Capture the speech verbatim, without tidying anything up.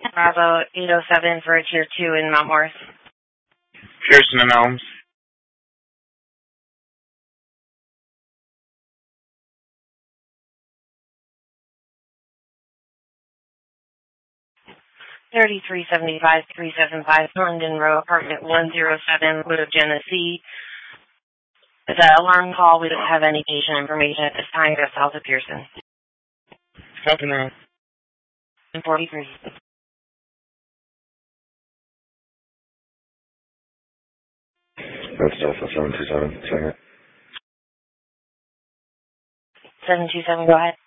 Bravo eight oh seven for a tier two in Mount Morris. Pearson and Elms. thirty-three seventy-five, three seventy-five, Thorndon Row, apartment one oh seven, Wood of Genesee. The alarm call, we don't have any patient information at this time. Go south of Pearson. Talking around. forty-three. That's Delta seven two seven, second. seven two seven, go ahead.